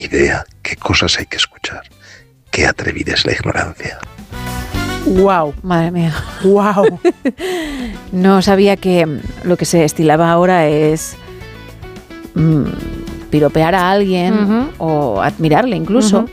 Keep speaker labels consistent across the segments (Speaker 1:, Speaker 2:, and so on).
Speaker 1: idea qué cosas hay que escuchar. Qué atrevida es la ignorancia.
Speaker 2: ¡Wow!
Speaker 3: Madre mía.
Speaker 2: ¡Wow!
Speaker 3: No sabía que lo que se estilaba ahora es piropear a alguien o admirarle incluso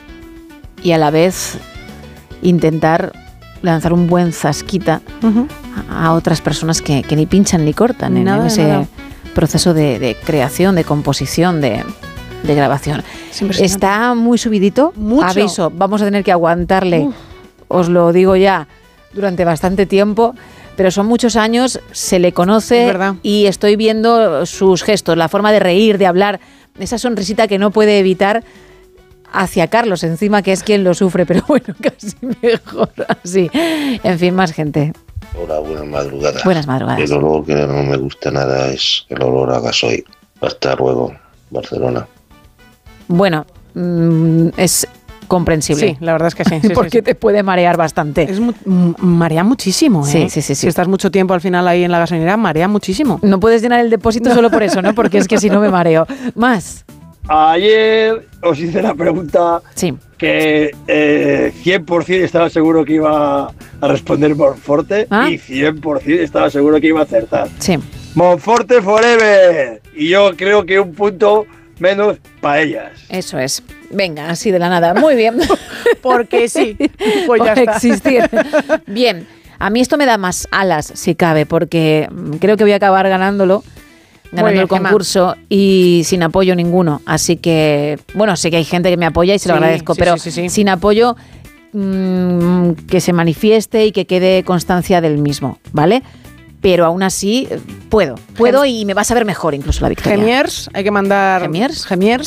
Speaker 3: y a la vez intentar lanzar un buen zasquita a otras personas que ni pinchan ni cortan en ese proceso de creación, de composición, de grabación. Está muy subidito.
Speaker 2: Mucho.
Speaker 3: Aviso, vamos a tener que aguantarle, os lo digo ya, durante bastante tiempo, pero son muchos años, se le conoce y estoy viendo sus gestos, la forma de reír, de hablar, esa sonrisita que no puede evitar hacia Carlos, encima que es quien lo sufre, pero bueno, casi mejor así. En fin, más gente.
Speaker 4: Hola, buenas madrugadas.
Speaker 3: Buenas madrugadas.
Speaker 4: El olor que no me gusta nada es el olor a gasoil. Hasta luego, Barcelona.
Speaker 3: Bueno, es comprensible.
Speaker 2: Sí, la verdad es que sí.
Speaker 3: Porque te puede marear bastante.
Speaker 2: Marea muchísimo, ¿eh?
Speaker 3: Sí.
Speaker 2: Si estás mucho tiempo al final ahí en la gasolinera, marea muchísimo.
Speaker 3: No puedes llenar el depósito solo por eso, ¿no? Porque es que si no me mareo. Más.
Speaker 5: Ayer os hice la pregunta que 100% estaba seguro que iba a responder Monforte y 100% estaba seguro que iba a acertar.
Speaker 3: Sí.
Speaker 5: Monforte forever. Y yo creo que un punto menos para ellas.
Speaker 3: Eso es. Venga, así de la nada. Muy bien.
Speaker 2: Porque sí. Pues ya
Speaker 3: por
Speaker 2: está.
Speaker 3: Existir. Bien. A mí esto me da más alas, si cabe, porque creo que voy a acabar ganando el concurso y sin apoyo ninguno. Así que, bueno, sé que hay gente que me apoya y se lo agradezco, pero sin apoyo que se manifieste y que quede constancia del mismo, ¿vale? Pero aún así puedo y me vas a ver mejor incluso la victoria.
Speaker 2: Gemiers, hay que mandar... Gemeliers.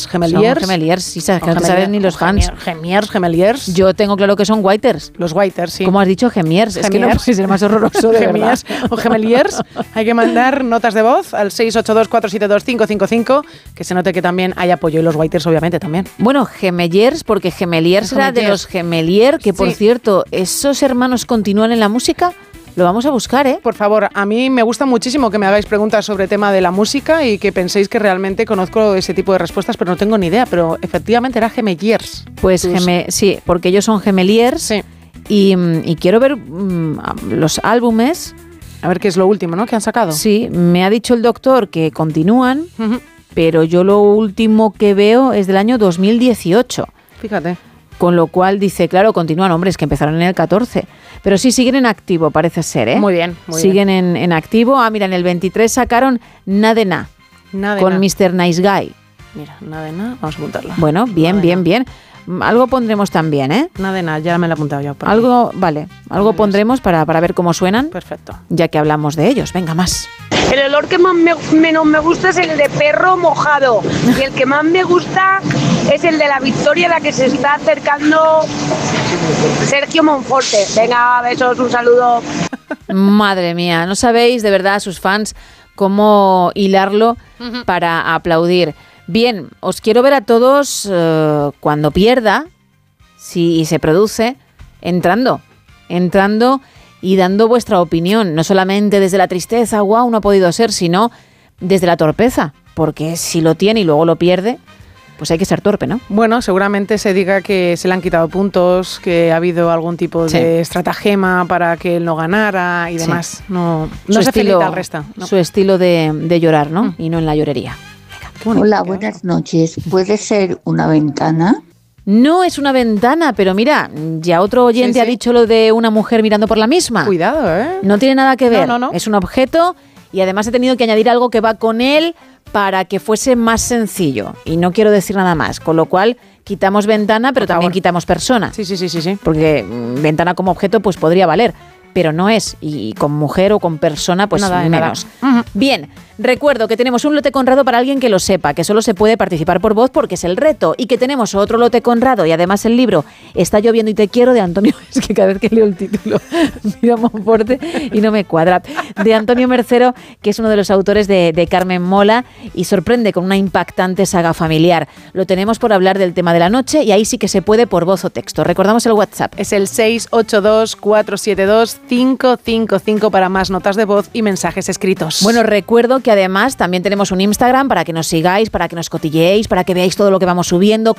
Speaker 3: Sí, sabes, que no te saben ni los fans.
Speaker 2: Gemeliers.
Speaker 3: Yo tengo claro que son whiters.
Speaker 2: Los whiters, sí.
Speaker 3: ¿Cómo has dicho? Gemiers. Es que no puede ser más horroroso, de verdad.
Speaker 2: O gemeliers. Hay que mandar notas de voz al 682-472-555, que se note que también hay apoyo, y los whiters obviamente también.
Speaker 3: Bueno, gemeliers, porque gemeliers era de los gemelier, que por cierto, ¿esos hermanos continúan en la música? Lo vamos a buscar, ¿eh?
Speaker 2: Por favor, a mí me gusta muchísimo que me hagáis preguntas sobre el tema de la música y que penséis que realmente conozco ese tipo de respuestas, pero no tengo ni idea. Pero efectivamente era gemeliers.
Speaker 3: Pues sí, porque ellos son gemeliers.
Speaker 2: Sí.
Speaker 3: Y quiero ver los álbumes.
Speaker 2: A ver qué es lo último, ¿no? Que han sacado.
Speaker 3: Sí, me ha dicho el doctor que continúan, pero yo lo último que veo es del año 2018.
Speaker 2: Fíjate.
Speaker 3: Con lo cual dice, claro, continúan, hombre, es que empezaron en el 14. Pero sí, siguen en activo, parece ser, ¿eh?
Speaker 2: Muy bien,
Speaker 3: siguen en activo. Ah, mira, en el 23 sacaron Na de Na, con Mr. Nice Guy.
Speaker 2: Mira, Na de Na, vamos a apuntarla.
Speaker 3: Bueno, bien. Algo pondremos también, ¿eh?
Speaker 2: Na de Na, ya me la he apuntado yo.
Speaker 3: Algo pondremos para ver cómo suenan.
Speaker 2: Perfecto.
Speaker 3: Ya que hablamos de ellos. Venga, más.
Speaker 6: El olor que menos me gusta es el de perro mojado. Y el que más me gusta es el de la victoria a la que se está acercando Sergio Monforte. Venga, besos, un saludo.
Speaker 3: Madre mía, no sabéis de verdad sus fans cómo hilarlo para aplaudir. Bien, os quiero ver a todos cuando pierda, si se produce, entrando y dando vuestra opinión, no solamente desde la tristeza, wow, no ha podido ser, sino desde la torpeza, porque si lo tiene y luego lo pierde, pues hay que ser torpe, ¿no?
Speaker 2: Bueno, seguramente se diga que se le han quitado puntos, que ha habido algún tipo de estratagema para que él no ganara y demás. No se felicita al resto. No.
Speaker 3: Su estilo de llorar, ¿no? Y no en la llorería. Venga,
Speaker 7: hola, buenas noches. ¿Puede ser una ventana?
Speaker 3: No es una ventana, pero mira, ya otro oyente ha dicho lo de una mujer mirando por la misma.
Speaker 2: Cuidado, ¿eh?
Speaker 3: No tiene nada que ver.
Speaker 2: No.
Speaker 3: Es un objeto y además he tenido que añadir algo que va con él para que fuese más sencillo. Y no quiero decir nada más, con lo cual quitamos ventana, pero también quitamos persona.
Speaker 2: Sí.
Speaker 3: Porque ventana como objeto pues podría valer, pero no es. Y con mujer o con persona pues menos. Bien, recuerdo que tenemos un lote Conrado para alguien que lo sepa, que solo se puede participar por voz porque es el reto, y que tenemos otro lote Conrado y además el libro Está lloviendo y te quiero, de Antonio, es que cada vez que leo el título miro a Monforte y no me cuadra, de Antonio Mercero, que es uno de los autores de Carmen Mola y sorprende con una impactante saga familiar. Lo tenemos por hablar del tema de la noche y ahí sí que se puede por voz o texto. Recordamos el WhatsApp.
Speaker 2: Es el 682-472-555. 555 para más notas de voz y mensajes escritos.
Speaker 3: Bueno, recuerdo que además también tenemos un Instagram para que nos sigáis, para que nos cotilleéis, para que veáis todo lo que vamos subiendo,